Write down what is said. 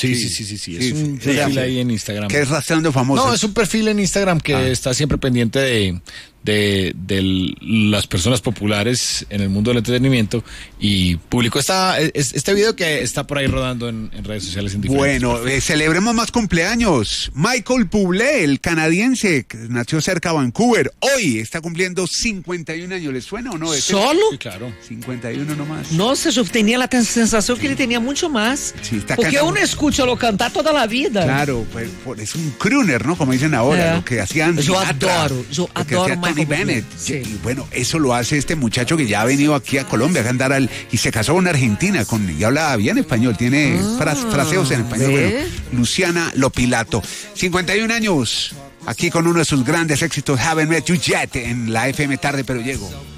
Sí. Es un perfil ahí en Instagram. ¿Qué es Rastreando Famosos? No, es un perfil en Instagram que está siempre pendiente de las personas populares en el mundo del entretenimiento y publicó este video que está por ahí rodando en redes sociales. Bueno, celebremos más cumpleaños. Michael Bublé, el canadiense, que nació cerca de Vancouver, hoy está cumpliendo 51 años. ¿Les suena o no? ¿Solo? Sí, claro. 51 nomás. Nossa, yo tenía la sensación que él tenía mucho más. Sí, está porque cantando. uno escucha lo cantar toda la vida. Claro, pues es un crooner, ¿no? Como dicen ahora, lo que hacían. Yo Sinatra, adoro lo que hacía Tony Bennett. Sí. Y bueno, eso lo hace este muchacho que ya ha venido aquí a Colombia a cantar y se casó con una argentina y habla bien español, tiene fraseos en español. Bueno, Luciana Lopilato, 51 años, aquí con uno de sus grandes éxitos, Haven't Met You Yet, en la FM Tarde Pero Llego.